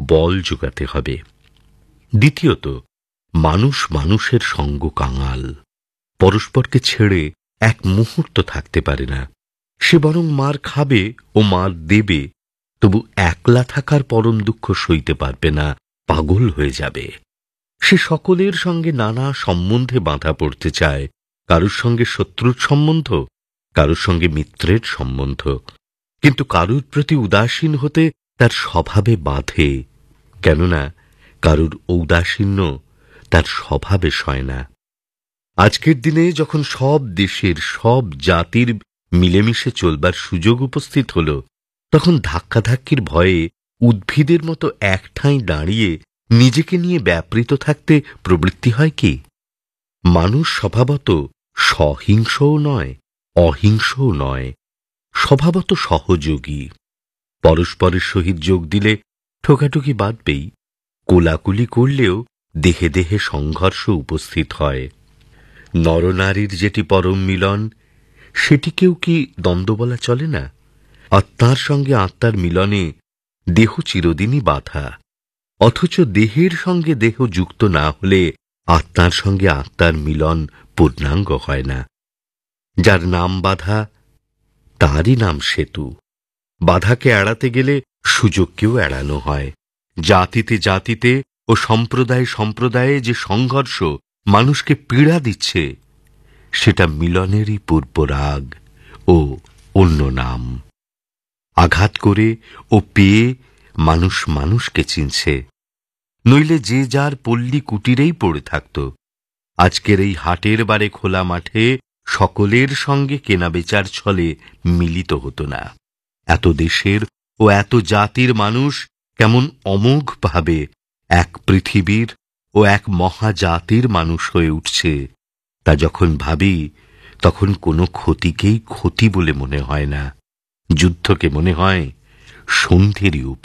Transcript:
বল যোগাতে হবে। দ্বিতীয়ত, মানুষ মানুষের সঙ্গ কাঙাল, পরস্পরকে ছেড়ে এক মুহূর্ত থাকতে পারে না। সে বরং মার খাবে ও মার দেবে, তবু একলা থাকার পরম দুঃখ সইতে পারবে না, পাগল হয়ে যাবে। সে সকলের সঙ্গে নানা সম্বন্ধে বাঁধা পড়তে চায়, কারুর সঙ্গে শত্রুর সম্বন্ধ, কারুর সঙ্গে মিত্রের সম্বন্ধ, কিন্তু কারুর প্রতি উদাসীন হতে তার স্বভাবে বাধে, কেননা কারুর ঔদাসীন্য তার স্বভাবে সয় না। আজকের দিনে যখন সব দেশের সব জাতির মিলেমিশে চলবার সুযোগ উপস্থিত হল, তখন ধাক্কাধাক্কির ভয়ে উদ্ভিদের মতো এক ঠাঁই দাঁড়িয়ে নিজেকে নিয়ে ব্যাপৃত থাকতে প্রবৃত্তি হয় কি? মানুষ স্বভাবত সহিংসও নয়, অহিংসও নয়, স্বভাবত সহযোগী। পরস্পরের সহিত যোগ দিলে ঠোকাঠুকি বাধবেই, কোলাকুলি করলেও দেহে দেহে সংঘর্ষ উপস্থিত হয়। নরনারীর যেটি পরম মিলন, সেটিকেও কি দ্বন্দ্ব বলা চলে না? আত্মার সঙ্গে আত্মার মিলনে দেহ চিরদিনই বাঁধা, অথচ দেহের সঙ্গে দেহ যুক্ত না হলে আত্মার সঙ্গে আত্মার মিলন পূর্ণাঙ্গ হয় না। যার নাম বাধা, তারই নাম সেতু। বাধাকে এড়াতে গেলে সুযোগকেও এড়ানো হয়। জাতিতে জাতিতে ও সম্প্রদায়ে সম্প্রদায়ে যে সংঘর্ষ মানুষকে পীড়া দিচ্ছে, সেটা মিলনেরই পূর্বরাগ ও অন্য নাম। আঘাত করে ও পেয়ে মানুষ মানুষকে চিনছে, নইলে যে যার পল্লী কুটিরেই পড়ে থাকত। আজকের এই হাটের বারে খোলা মাঠে সকলের সঙ্গে কেনাবেচার ছলে মিলিত হতো না। এত দেশের ও এত জাতির মানুষ কেমন অমোঘভাবে এক পৃথিবীর ও এক মহাজাতির মানুষ হয়ে উঠছে, তা যখন ভাবি তখন কোনো ক্ষতিকেই ক্ষতি বলে মনে হয় না। যুদ্ধকে মনে হয় সন্ধিরই উপায়।